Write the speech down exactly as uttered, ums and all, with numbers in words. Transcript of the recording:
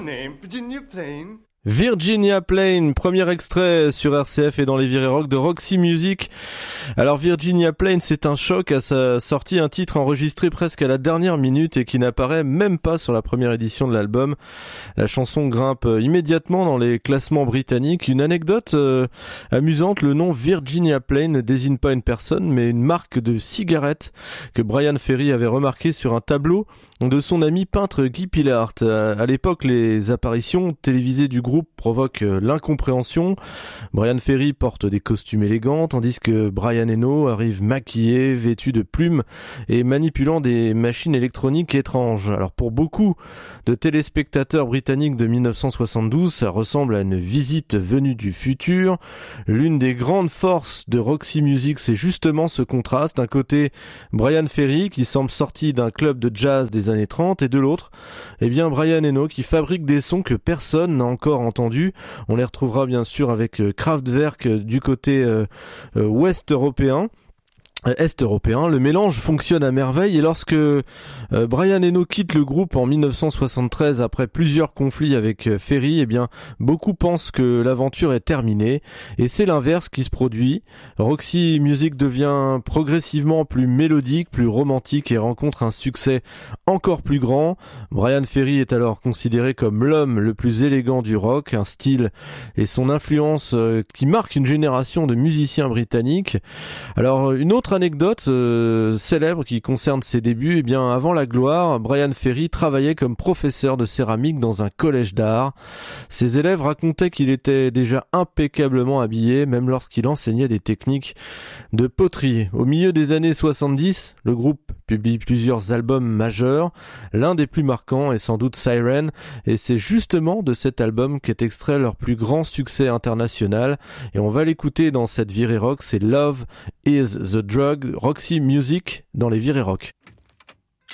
name? Virginia Plain. Virginia Plain, premier extrait sur R C F et dans les virées rock de Roxy Music. Alors Virginia Plain, c'est un choc à sa sortie, un titre enregistré presque à la dernière minute et qui n'apparaît même pas sur la première édition de l'album. La chanson grimpe immédiatement dans les classements britanniques. Une anecdote euh, amusante, le nom Virginia Plain ne désigne pas une personne mais une marque de cigarettes que Bryan Ferry avait remarqué sur un tableau de son ami peintre Guy Pillart. À l'époque, les apparitions télévisées du groupe provoquent l'incompréhension. Bryan Ferry porte des costumes élégants, tandis que Brian Eno arrive maquillé, vêtu de plumes et manipulant des machines électroniques étranges. Alors pour beaucoup de téléspectateurs britanniques de dix-neuf cent soixante-douze, ça ressemble à une visite venue du futur. L'une des grandes forces de Roxy Music, c'est justement ce contraste. D'un côté, Bryan Ferry, qui semble sorti d'un club de jazz des années trente, et de l'autre, eh bien Brian Eno, qui fabrique des sons que personne n'a encore entendus. On les retrouvera bien sûr avec Kraftwerk du côté euh, euh, ouest européen. Est-européen, le mélange fonctionne à merveille et lorsque euh, Brian Eno quitte le groupe en dix-neuf cent soixante-treize après plusieurs conflits avec euh, Ferry, eh bien beaucoup pensent que l'aventure est terminée et c'est l'inverse qui se produit. Roxy Music devient progressivement plus mélodique, plus romantique et rencontre un succès encore plus grand. Bryan Ferry est alors considéré comme l'homme le plus élégant du rock, un style et son influence euh, qui marque une génération de musiciens britanniques. Alors une autre anecdote euh, célèbre qui concerne ses débuts, eh bien avant la gloire, Bryan Ferry travaillait comme professeur de céramique dans un collège d'art. Ses élèves racontaient qu'il était déjà impeccablement habillé, même lorsqu'il enseignait des techniques de poterie. Au milieu des années soixante-dix, le groupe publie plusieurs albums majeurs. L'un des plus marquants est sans doute Siren, et c'est justement de cet album qu'est extrait leur plus grand succès international. Et on va l'écouter dans cette virée rock, c'est Love is the Drug, Roxy Music dans les virées rock.